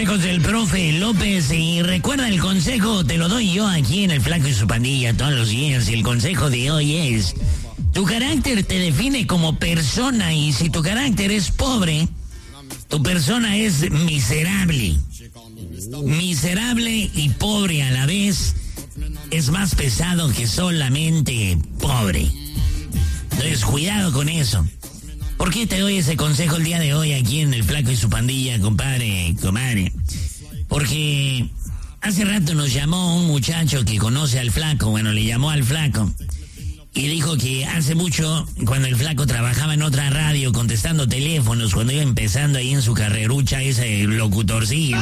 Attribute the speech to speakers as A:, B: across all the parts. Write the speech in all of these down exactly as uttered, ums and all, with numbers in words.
A: Del profe López, y recuerda, el consejo te lo doy yo aquí en El Flaco y su Pandilla todos los días, y el consejo de hoy es: tu carácter te define como persona, y si tu carácter es pobre, tu persona es miserable. Miserable y pobre a la vez es más pesado que solamente pobre. Entonces, cuidado con eso. ¿Por qué te doy ese consejo el día de hoy aquí en El Flaco y su Pandilla, compadre, comadre? Porque hace rato nos llamó un muchacho que conoce al Flaco, bueno, le llamó al Flaco, y dijo que hace mucho, cuando el Flaco trabajaba en otra radio contestando teléfonos, cuando iba empezando ahí en su carrerucha, ese locutorcillo,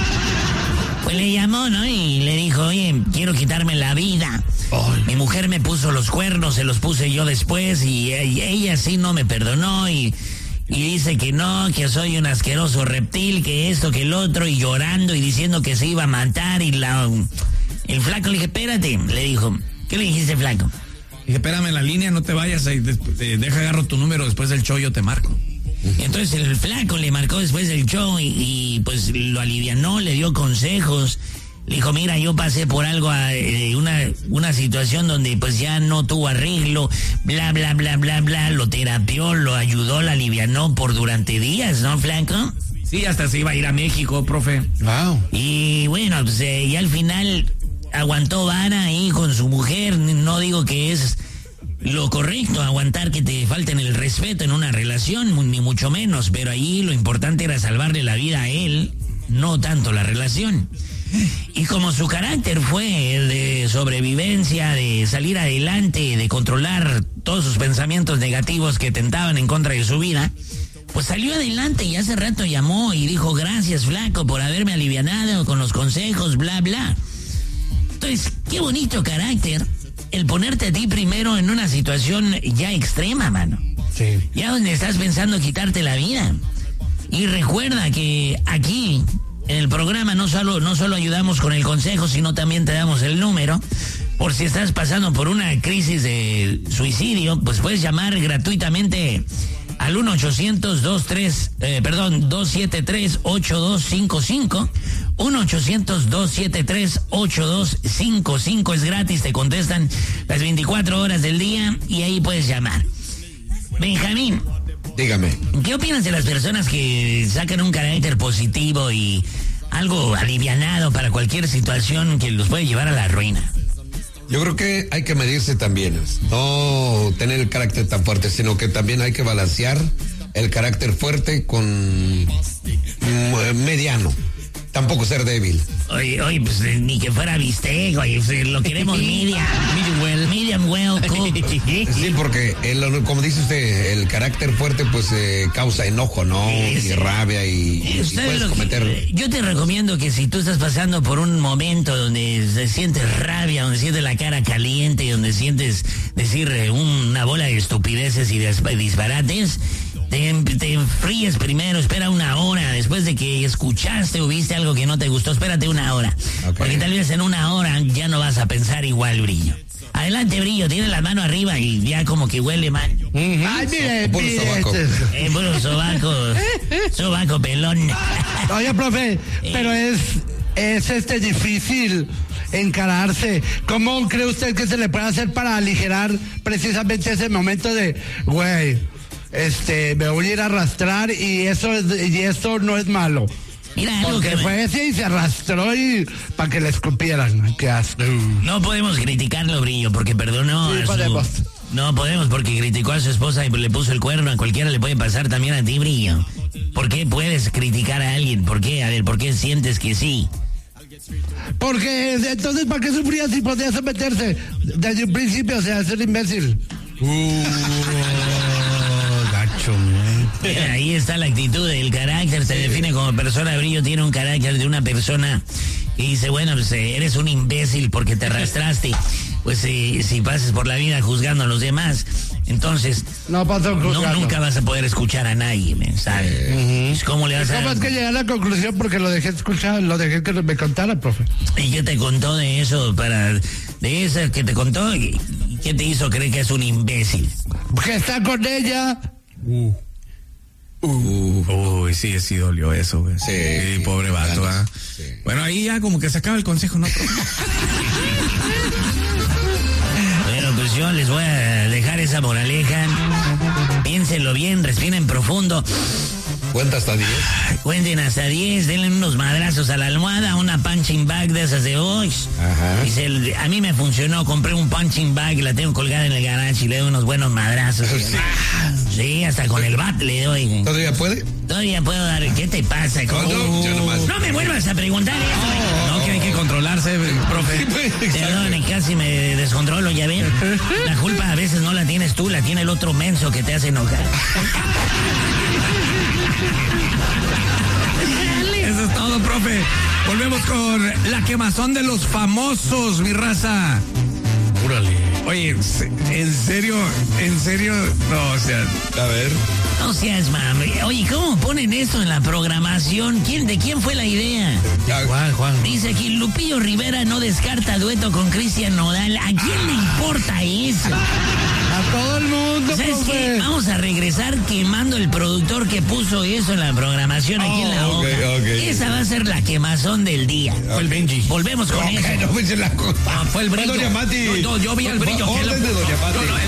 A: pues le llamó, ¿no? Y le dijo, oye, quiero quitarme la vida. Ay. Mi mujer me puso los cuernos, se los puse yo después, y ella, ella sí no me perdonó, y, y dice que no, que soy un asqueroso reptil, que esto, que el otro, y llorando y diciendo que se iba a matar, y la... El Flaco le dije, espérate, le dijo. ¿Qué le dijiste, Flaco?
B: Dije, espérame en la línea, no te vayas, eh, deja agarro tu número, después del show yo te marco.
A: Entonces el Flaco le marcó después del show y, y pues lo alivianó, le dio consejos. Le dijo, mira, yo pasé por algo, eh, una, una situación donde pues ya no tuvo arreglo, bla, bla, bla, bla, bla. Lo terapió, lo ayudó, lo alivianó por durante días, ¿no, Flaco?
B: Sí, hasta se iba a ir a México, profe.
A: Wow. Y bueno, pues eh, y al final aguantó vara ahí con su mujer. No digo que es lo correcto aguantar que te falten el respeto en una relación, ni mucho menos, pero ahí lo importante era salvarle la vida a él, no tanto la relación. Y como su carácter fue el de sobrevivencia, de salir adelante, de controlar todos sus pensamientos negativos que tentaban en contra de su vida, pues salió adelante y hace rato llamó y dijo, gracias, Flaco, por haberme alivianado con los consejos, bla, bla. Entonces, qué bonito carácter el ponerte a ti primero en una situación ya extrema, mano. Sí. Ya donde estás pensando quitarte la vida. Y recuerda que aquí, en el programa, no solo, no solo ayudamos con el consejo, sino también te damos el número. Por si estás pasando por una crisis de suicidio, pues puedes llamar gratuitamente al uno ochocientos dos tres, eh, perdón, dos siete tres, ocho dos cinco cinco. uno ochocientos dos siete tres, ocho dos cinco cinco. Es gratis, te contestan las veinticuatro horas del día y ahí puedes llamar. Benjamín.
C: Dígame.
A: ¿Qué opinas de las personas que sacan un carácter positivo y algo alivianado para cualquier situación que los puede llevar a la ruina?
C: Yo creo que hay que medirse también, no tener el carácter tan fuerte, sino que también hay que balancear el carácter fuerte con mediano. Tampoco ser débil.
A: Oye, oye, pues ni que fuera bistec, oye, pues, lo queremos medium. Medium well. Medium well cooked.
C: Sí, porque, el, como dice usted, el carácter fuerte pues eh, causa enojo, ¿no? Sí, y rabia y, y puedes cometer...
A: Que, yo te recomiendo que si tú estás pasando por un momento donde se sientes rabia, donde sientes la cara caliente, donde sientes decir una bola de estupideces y de disparates, Te, te enfríes primero, espera una hora, después de que escuchaste o viste algo que no te gustó, espérate una hora. Okay. Porque tal vez en una hora ya no vas a pensar igual, Brillo. Adelante, Brillo, tiene la mano arriba y ya como que huele mal.
D: Uh-huh. Ay, mire,
C: puro sobaco.
A: Eh, puro sobaco, sobaco pelón.
D: Oye, profe, pero es, es este difícil encararse. ¿Cómo cree usted que se le puede hacer para aligerar precisamente ese momento de, güey, este, me voy a ir a arrastrar y eso es, y eso no es malo?
A: Mira, algo
D: porque
A: que
D: fue ese y se arrastró y para que le escupieran. Qué asco.
A: No podemos criticarlo, Brillo, porque perdonó
D: sí,
A: a
D: podemos.
A: su... No podemos porque criticó a su esposa y le puso el cuerno. A cualquiera le puede pasar, también a ti, Brillo. ¿Por qué puedes criticar a alguien? ¿Por qué? A ver, ¿por qué sientes que sí?
D: Porque entonces, ¿para qué sufría si podía someterse desde un principio? O sea, ser imbécil.
B: Uh, gacho,
A: Mira, ahí está la actitud, el carácter se define como persona. Brillo tiene un carácter de una persona que dice, bueno, pues eres un imbécil porque te arrastraste. Pues si, si pases por la vida juzgando a los demás, entonces
D: no, paso
A: no nunca vas a poder escuchar a nadie, ¿sabes? Uh-huh. ¿Cómo le vas a...?
D: ¿Cómo es que llegué a la conclusión? Porque lo dejé escuchar, lo dejé que me contara, profe.
A: ¿Y qué te contó de eso? para De eso que te contó, ¿y qué te hizo creer que es un imbécil?
D: Que está con ella.
B: Uh. Uh. Uy, sí, sí dolió eso, güey.
C: Sí,
B: sí, pobre vato, ¿ah? ¿eh? ahí ya como que se acaba el consejo, ¿no?
A: Bueno, pues yo les voy a dejar esa moraleja. Piénsenlo bien, respiren profundo.
C: Cuenta hasta diez.
A: Cuenten hasta diez, denle unos madrazos a la almohada, una punching bag de esas de hoy.
C: Ajá.
A: Dice, a mí me funcionó, compré un punching bag, la tengo colgada en el garage y le doy unos buenos madrazos.
C: Sí.
A: Sí, hasta con el bat le doy.
C: ¿Todavía puede?
A: Todavía puedo dar. ¿Qué te pasa?
C: No, no, yo nomás.
A: No me vuelvas a preguntar eso.
B: No, que hay que controlarse, profe.
A: Perdón, casi me descontrolo, ya ven. La culpa a veces no la tienes tú, la tiene el otro menso que te hace enojar.
B: Eso es todo, profe. Volvemos con la quemazón de los famosos, mi raza.
C: Órale.
B: Oye, en serio, en serio, no, o sea,
C: a ver.
A: No seas mami. Oye, ¿cómo ponen esto en la programación? ¿Quién, ¿De quién fue la idea?
B: Juan, Juan.
A: Dice aquí, Lupillo Rivera no descarta dueto con Cristian Nodal. ¿A quién le importa eso?
D: A todo el mundo,
A: ¿Sabes
D: profe.
A: qué? Vamos a regresar quemando el productor que puso eso en la programación aquí
C: Oh,
A: en la boca.
C: okay, okay.
A: Esa va a ser la quemazón del día.
B: Fue el Benji.
A: Volvemos con
C: Ok,
A: eso.
C: no me echen la culpa.
B: Ah, fue el brillo.
C: Doña Mati.
B: No, no, yo vi el brillo.
C: Orden de Doña Mati.
B: No, no,